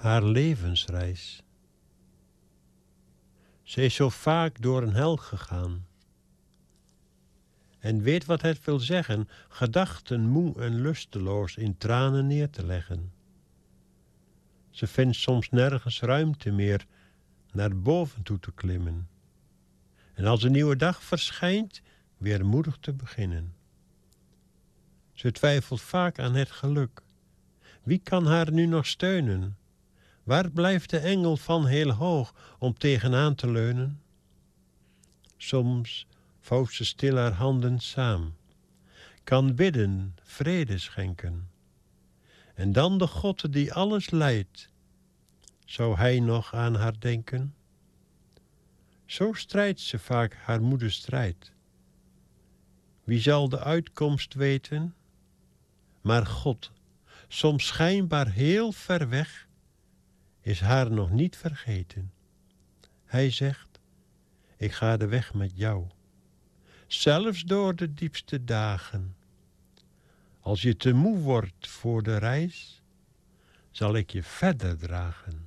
haar levensreis. Ze is zo vaak door een hel gegaan. En weet wat het wil zeggen, gedachten moe en lusteloos in tranen neer te leggen. Ze vindt soms nergens ruimte meer naar boven toe te klimmen. En als een nieuwe dag verschijnt, weer moedig te beginnen. Ze twijfelt vaak aan het geluk. Wie kan haar nu nog steunen? Waar blijft de engel van heel hoog om tegenaan te leunen? Soms vouwt ze stil haar handen saam, kan bidden, vrede schenken. En dan de God die alles leidt, zou hij nog aan haar denken? Zo strijdt ze vaak haar moeders strijd. Wie zal de uitkomst weten? Maar God, soms schijnbaar heel ver weg, is haar nog niet vergeten. Hij zegt, ik ga de weg met jou, zelfs door de diepste dagen. Als je te moe wordt voor de reis, zal ik je verder dragen.